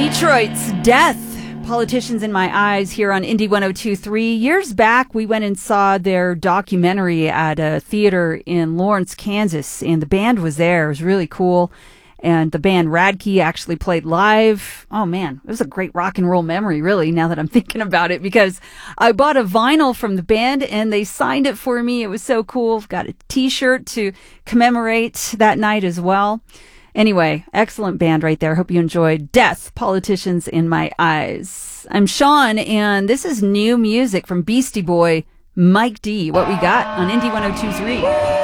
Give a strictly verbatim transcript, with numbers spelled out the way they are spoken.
Detroit's Death, Politicians in My Eyes, here on Indie one oh two point three. Years back, we went and saw their documentary at a theater in Lawrence, Kansas, and the band was there. It was really cool. And the band Radke actually played live. Oh, man, it was a great rock and roll memory, really, now that I'm thinking about it, because I bought a vinyl from the band, and they signed it for me. It was so cool. Got a T-shirt to commemorate that night as well. Anyway, excellent band right there. Hope you enjoyed Death, Politicians in My Eyes. I'm Sean, and this is new music from Beastie Boy, Mike D. What we got on Indie one oh two point three.